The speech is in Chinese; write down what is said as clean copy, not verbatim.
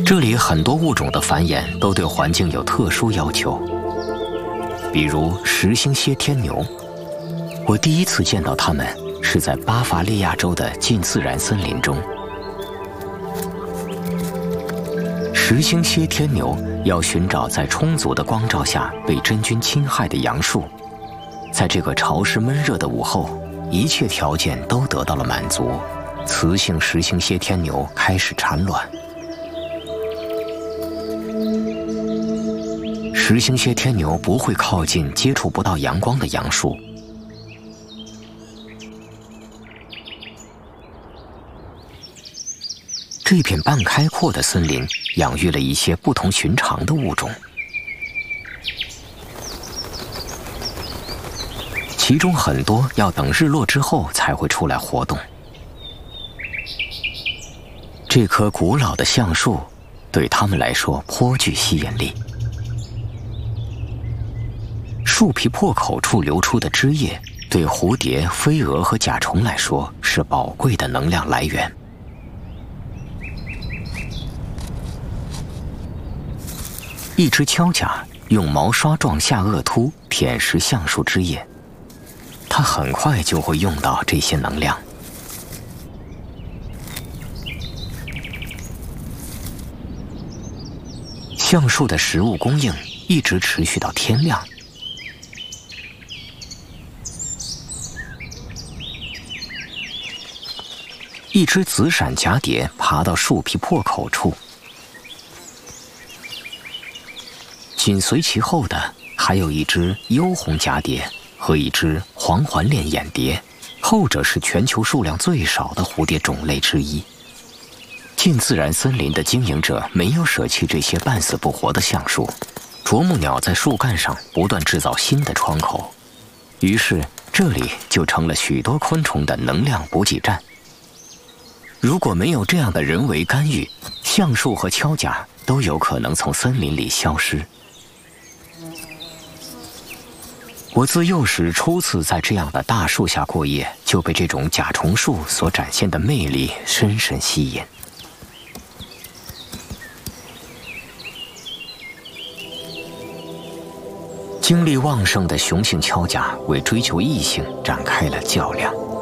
这里很多物种的繁衍都对环境有特殊要求，比如石星蝎天牛。我第一次见到它们是在巴伐利亚州的近自然森林中。石星蝎天牛要寻找在充足的光照下被真菌侵害的杨树，在这个潮湿闷热的午后，一切条件都得到了满足，雌性石星蝎天牛开始产卵。石星蝎天牛不会靠近接触不到阳光的杨树。这片半开阔的森林养育了一些不同寻常的物种，其中很多要等日落之后才会出来活动。这棵古老的橡树对它们来说颇具吸引力。树皮破口处流出的汁液，对蝴蝶、飞蛾和甲虫来说是宝贵的能量来源。一只锹甲用毛刷状下颚突舔食橡树枝叶，它很快就会用到这些能量。橡树的食物供应一直持续到天亮。一只紫闪蛱蝶爬到树皮破口处，紧随其后的还有一只幽红蛱蝶和一只黄环链眼蝶，后者是全球数量最少的蝴蝶种类之一。近自然森林的经营者没有舍弃这些半死不活的橡树，啄木鸟在树干上不断制造新的窗口，于是这里就成了许多昆虫的能量补给站。如果没有这样的人为干预，橡树和锹甲都有可能从森林里消失。我自幼时初次在这样的大树下过夜，就被这种甲虫树所展现的魅力深深吸引。精力旺盛的雄性锹甲为追求异性展开了较量。